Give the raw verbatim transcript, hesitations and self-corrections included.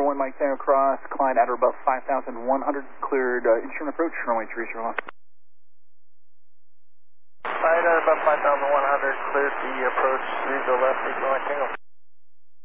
one Mike Tango Cross, Clyde at or above five thousand one hundred, cleared uh, instrument approach, runway three zero left. Clyde at above five thousand one hundred, cleared the approach three zero left, Mike Tango.